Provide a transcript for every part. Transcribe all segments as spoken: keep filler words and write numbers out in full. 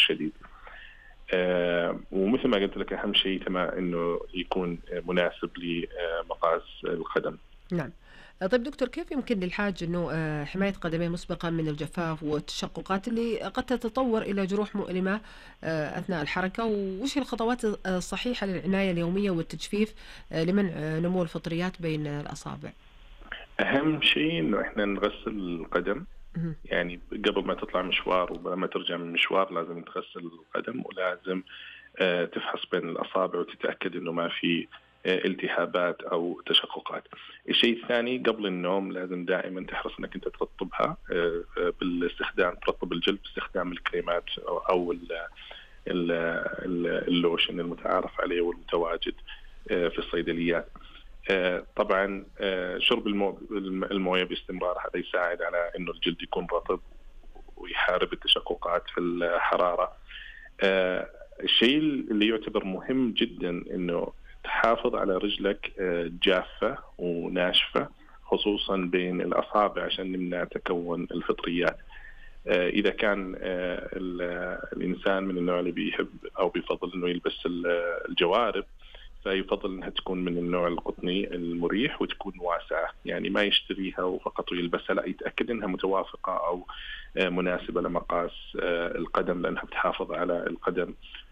الشديد. آه ومثل ما قلت لك أهم شيء تمام إنه يكون مناسب لمقاس القدم. نعم. طيب دكتور، كيف يمكن للحاج أنه حماية قدميه مسبقا من الجفاف والتشققات اللي قد تتطور إلى جروح مؤلمة أثناء الحركة، وش الخطوات الصحيحة للعناية اليومية والتجفيف لمنع نمو الفطريات بين الأصابع؟ أهم شيء إنه إحنا نغسل القدم، يعني قبل ما تطلع مشوار ولما ترجع من مشوار لازم تغسل القدم، ولازم تفحص بين الأصابع وتتأكد إنه ما في التهابات أو تشققات. الشيء الثاني قبل النوم لازم دائما تحرص أنك أنت ترطبها بالاستخدام، ترطب الجلد باستخدام الكريمات أو اللوشن المتعارف عليه والمتواجد في الصيدليات. طبعا شرب الموية باستمرار هذا يساعد على أنه الجلد يكون رطب ويحارب التشققات في الحرارة. الشيء اللي يعتبر مهم جدا أنه تحافظ على رجلك جافة وناشفة خصوصا بين الأصابع عشان نمنع تكون الفطريات. إذا كان الإنسان من النوع اللي بيحب أو بيفضل أنه يلبس الجوارب فيفضل أنها تكون من النوع القطني المريح وتكون واسعة، يعني ما يشتريها وفقط ويلبسها، لا يتأكد أنها متوافقة أو مناسبة لمقاس القدم لأنها بتحافظ على القدم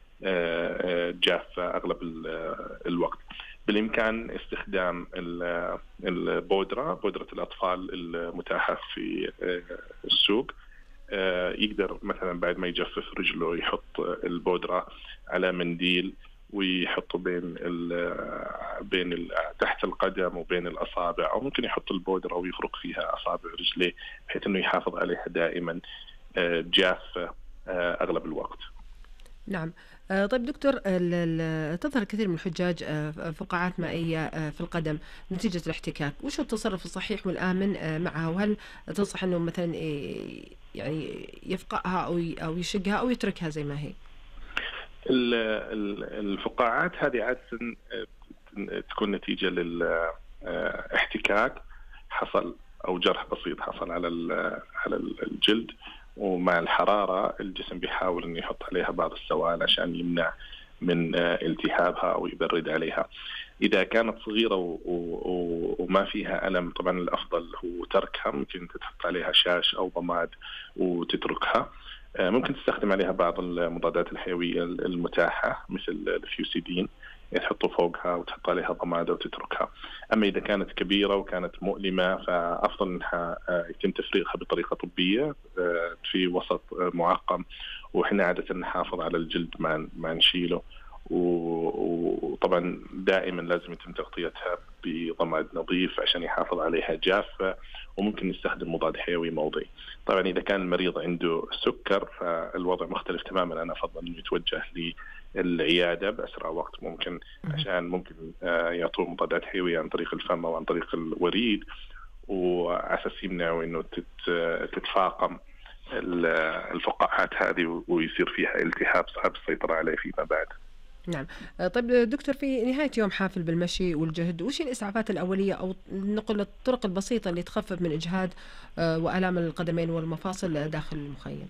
جافة أغلب الوقت. بالإمكان استخدام البودرة بودرة الأطفال المتاحة في السوق، يقدر مثلا بعد ما يجفف رجله يحط البودرة على منديل ويحطه بين ال بين ال تحت القدم وبين الأصابع، أو ممكن يحط البودرة ويخرق فيها أصابع رجليه بحيث إنه يحافظ عليها دائما جافة أغلب الوقت. نعم. طيب دكتور، تظهر كثير من الحجاج فقاعات مائية في القدم نتيجة الاحتكاك، وش التصرف الصحيح والآمن معها؟ وهل تنصح أنه مثلا يعني يفقعها أو أو يشقها أو يتركها زي ما هي؟ الفقاعات هذه عادة تكون نتيجة للاحتكاك حصل أو جرح بسيط حصل على على الجلد، ومع الحرارة الجسم بيحاول أن يحط عليها بعض السوائل عشان يمنع من التهابها أو يبرد عليها. إذا كانت صغيرة وما فيها ألم طبعا الأفضل هو تركها، ممكن تحط عليها شاش أو ضماد وتتركها. ممكن تستخدم عليها بعض المضادات الحيوية المتاحة مثل الفيوسيدين، تحطه فوقها وتحط عليها ضمادة وتتركها. أما إذا كانت كبيرة وكانت مؤلمة فأفضل أنها يتم تفريغها بطريقة طبية في وسط معقم، وإحنا عادة نحافظ على الجلد ما ما نشيله، وطبعا دائما لازم يتم تغطيتها بضماد نظيف عشان يحافظ عليها جافة، وممكن نستخدم مضاد حيوي موضعي. طبعا إذا كان المريض عنده سكر فالوضع مختلف تماما، أنا أفضل أنه يتوجه للعيادة بأسرع وقت ممكن عشان ممكن يعطوه مضادات حيوية عن طريق الفم أو عن طريق الوريد، وأساس يمنعوا أنه تتفاقم الفقاعات هذه ويصير فيها التهاب صعب السيطرة عليه فيما بعد. نعم. طيب دكتور، في نهاية يوم حافل بالمشي والجهد، وش الإسعافات الأولية أو نقول الطرق البسيطة اللي تخفف من إجهاد وآلام القدمين والمفاصل داخل المخيم؟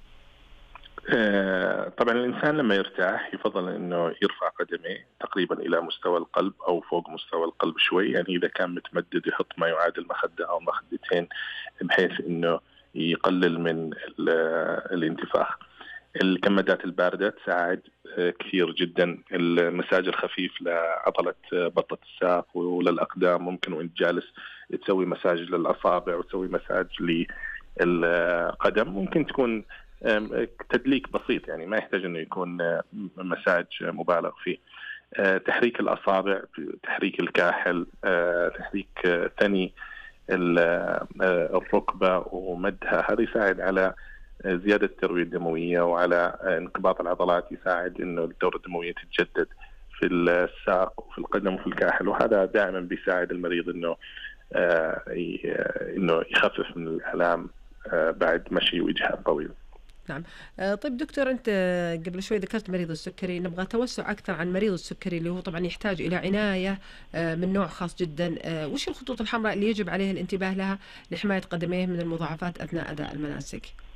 طبعا الإنسان لما يرتاح يفضل أنه يرفع قدميه تقريبا إلى مستوى القلب أو فوق مستوى القلب شوي، يعني إذا كان متمدد يحط ما يعادل مخدة أو مخدتين بحيث أنه يقلل من الانتفاخ. الكمادات الباردة تساعد كثير جدا. المساج الخفيف لعضلة بطة الساق وللأقدام، ممكن وانت جالس تسوي مساج للأصابع وتسوي مساج للقدم، ممكن تكون تدليك بسيط يعني ما يحتاج أنه يكون مساج مبالغ فيه. تحريك الأصابع، تحريك الكاحل، تحريك ثني الركبة ومدها، هذا يساعد على زيادة التروية الدموية وعلى انقباض العضلات، يساعد إنه الدورة الدموية تتجدد في الساق وفي القدم وفي الكاحل، وهذا دائما بيساعد المريض إنه آه إنه يخفف من الآلام آه بعد مشي وإجهاد طويل. نعم. طيب دكتور، أنت قبل شوي ذكرت مريض السكري، نبغى توسع أكثر عن مريض السكري اللي هو طبعا يحتاج إلى عناية من نوع خاص جدا. وش الخطوط الحمراء اللي يجب عليه الانتباه لها لحماية قدميه من المضاعفات أثناء أداء المناسك؟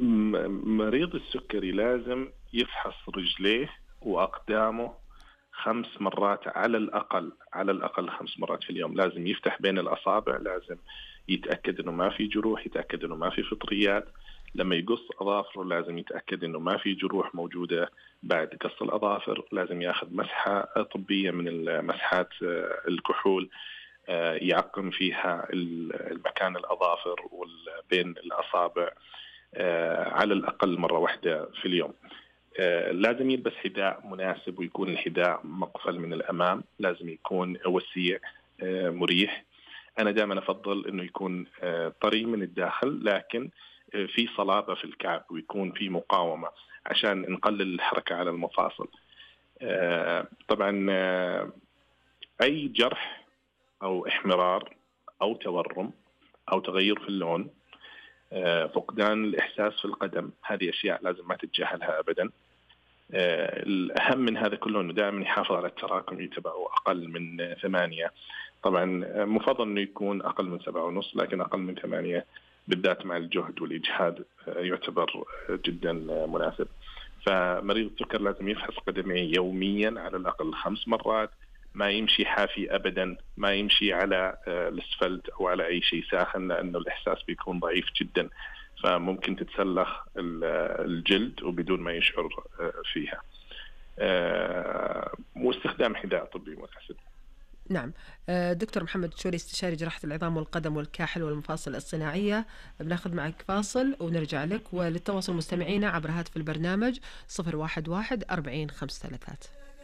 مريض السكري لازم يفحص رجليه وأقدامه خمس مرات على الأقل، على الأقل خمس مرات في اليوم. لازم يفتح بين الأصابع، لازم يتأكد إنه ما في جروح، يتأكد إنه ما في فطريات. لما يقص أظافره لازم يتأكد إنه ما في جروح موجودة بعد قص الأظافر. لازم يأخذ مسحة طبية من المسحات الكحول يعقم فيها المكان الأظافر وبين الأصابع على الأقل مرة واحدة في اليوم. لازم يلبس حذاء مناسب، ويكون الحذاء مقفل من الأمام، لازم يكون وسيع مريح. أنا دائما أفضل أنه يكون طري من الداخل، لكن في صلابة في الكعب، ويكون في مقاومة عشان نقلل الحركة على المفاصل. طبعا أي جرح أو إحمرار أو تورم أو تغير في اللون، فقدان الإحساس في القدم، هذه أشياء لازم ما تتجاهلها أبدا. الأهم من هذا كله أنه دائما يحافظ على التراكمي تبعه أقل من ثمانية. طبعا مفضل أنه يكون أقل من سبعة ونص، لكن أقل من ثمانية بالذات مع الجهد والإجهاد يعتبر جدا مناسب. فمريض السكر لازم يفحص قدميه يوميا على الأقل خمس مرات، ما يمشي حافي أبدا، ما يمشي على الأسفلت أو على أي شيء ساخن، لأنه الإحساس بيكون ضعيف جدا، فممكن تتسلخ الجلد وبدون ما يشعر فيها. واستخدام حذاء طبي مناسب. نعم. دكتور محمد شوري، استشاري جراحة العظام والقدم والكاحل والمفاصل الصناعية، بناخذ معك فاصل ونرجع لك. وللتواصل مستمعينا عبر هاتف البرنامج صفر واحد واحد أربعين خمس ثلاثات.